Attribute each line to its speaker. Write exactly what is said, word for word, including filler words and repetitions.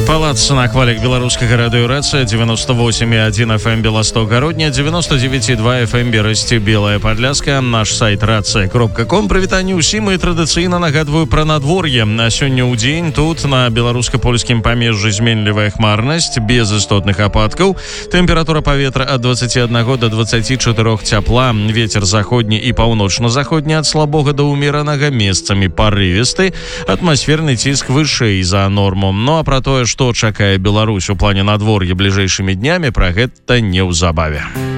Speaker 1: Палац на хвалях беларускага радыёрацыя девяносто восемь и один эф эм Белосток Городня, девяносто девять и два эф эм Берасці Белая Подляска, наш сайт рация кропка ком. Прывітанне ўсім і традыцыйна нагадваю пра надвор'е. На сёння ў дзень тут на беларуска-польскім памежжы зменлівая хмарнасць без істотных ападкаў. Тэмпература паветра ад двадцати одного до двадцати четырёх цяпла. Вецер заходні і паўночна-заходні ад слабога да ўмеранага, месцамі парывісты. Атмасферны ціск вышэй за норму. Ну а пра тое, што чакае Беларусь у плане надвор'я бліжэйшымі днямі, пра гэта неўзабаве.